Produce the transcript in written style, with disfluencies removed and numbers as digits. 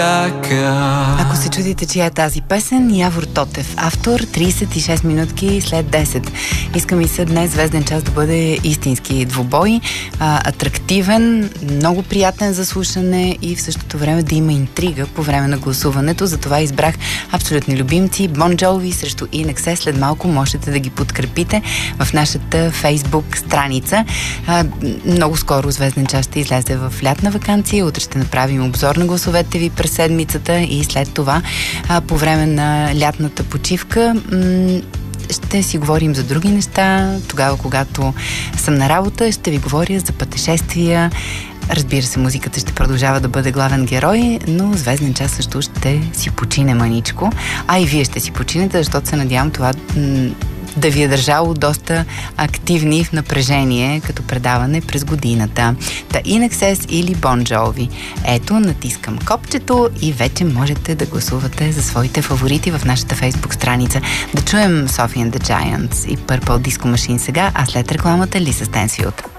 Ако се чудите чия е тази песен, Явор Тотев, автор, 36 минутки след 10. Иска ми се днес Звезден час да бъде истински двубой, атрактивен, много приятен за слушане и в същото време да има интрига по време на гласуването. Затова избрах абсолютни любимци Bon Jovi срещу INXS. След малко можете да ги подкрепите в нашата Фейсбук страница. Много скоро Звезден час ще излезе в лятна ваканция. Утре ще направим обзор на гласовете ви през седмицата и след това по време на лятната почивка ще си говорим за други неща. Тогава, когато съм на работа, ще ви говоря за пътешествия. Разбира се, музиката ще продължава да бъде главен герой, но Звезден час също ще си почине маничко. А и вие ще си починете, защото се надявам това да ви е държало доста активни в напрежение като предаване през годината. INXS или Bon Jovi. Ето, натискам копчето и вече можете да гласувате за своите фаворити в нашата Фейсбук страница. Да чуем Sophie and the Giants и Purple Disco Machine сега, а след рекламата Lisa Stansfield.